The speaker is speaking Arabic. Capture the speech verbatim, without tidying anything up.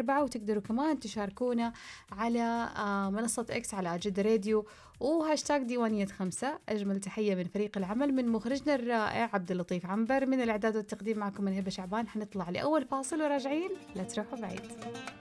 أربعة، وتقدروا كمان تشاركونا على منصة إكس على جدة راديو وهاشتاج ديوانية خمسة. أجمل تحية من فريق العمل، من مخرجنا الرائع عبد اللطيف عنبر، من الإعداد والتقديم معكم من هبة شعبان. حنطلع لأول فاصل وراجعين، لا تروحوا بعيد.